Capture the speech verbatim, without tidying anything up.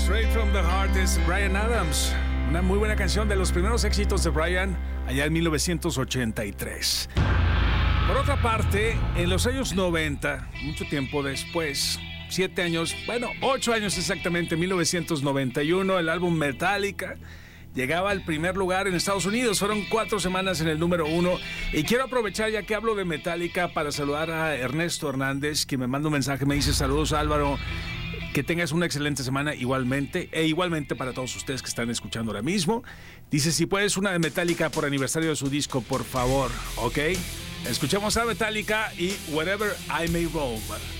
Straight from the Heart es Bryan Adams. Una muy buena canción de los primeros éxitos de Bryan allá en mil novecientos ochenta y tres. Por otra parte, en los años noventa, mucho tiempo después, siete años, bueno, ocho años exactamente, en mil novecientos noventa y uno, el álbum Metallica llegaba al primer lugar en Estados Unidos. Fueron cuatro semanas en el número uno. Y quiero aprovechar, ya que hablo de Metallica, para saludar a Ernesto Hernández, que me manda un mensaje, me dice: saludos, Álvaro, que tengas una excelente semana igualmente, e igualmente para todos ustedes que están escuchando ahora mismo. Dice: si puedes una de Metallica por aniversario de su disco, por favor, ¿ok? Escuchamos a Metallica y Wherever I May Roam.